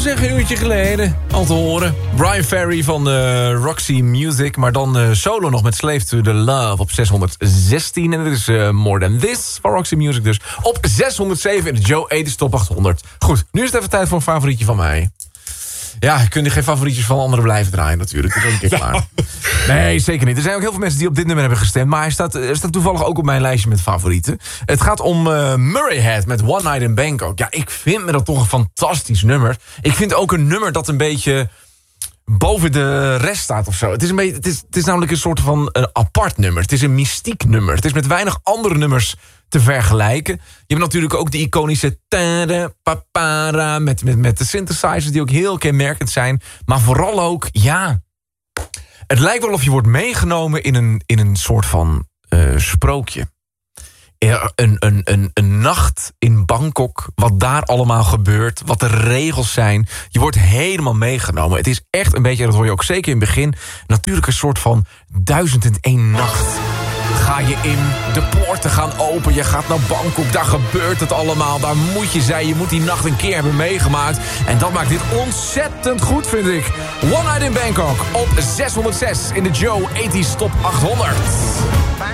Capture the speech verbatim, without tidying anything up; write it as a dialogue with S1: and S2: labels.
S1: zeggen, een uurtje geleden. Al te horen. Brian Ferry van uh, Roxy Music. Maar dan uh, solo nog met Slave to the Love op zeshonderdzestien. En dit is uh, More Than This van Roxy Music dus. Op zeshonderdzeven in de Joe eighties Top achthonderd. Goed, nu is het even tijd voor een favorietje van mij. Ja, je kunt geen favorietjes van anderen blijven draaien natuurlijk. Dat is ook een keer klaar. Nee, zeker niet. Er zijn ook heel veel mensen die op dit nummer hebben gestemd. Maar hij staat, hij staat toevallig ook op mijn lijstje met favorieten. Het gaat om uh, Murray Head met One Night in Bangkok. Ja, ik vind me dat toch een fantastisch nummer. Ik vind ook een nummer dat een beetje boven de rest staat of zo. Het is, een beetje, het is, het is namelijk een soort van een apart nummer. Het is een mystiek nummer. Het is met weinig andere nummers te vergelijken. Je hebt natuurlijk ook de iconische tada, papara, met, met, met de synthesizers die ook heel kenmerkend zijn. Maar vooral ook, ja, het lijkt wel of je wordt meegenomen in een, in een soort van uh, sprookje. Ja, een, een, een, een nacht in Bangkok, wat daar allemaal gebeurt, wat de regels zijn. Je wordt helemaal meegenomen. Het is echt een beetje, dat hoor je ook zeker in het begin, natuurlijk een soort van duizend en één nacht. Ga je in, de poorten gaan open, je gaat naar Bangkok, daar gebeurt het allemaal, daar moet je zijn, je moet die nacht een keer hebben meegemaakt. En dat maakt dit ontzettend goed, vind ik. One Night in Bangkok op zeshonderdzes in de Joe eighties Top achthonderd.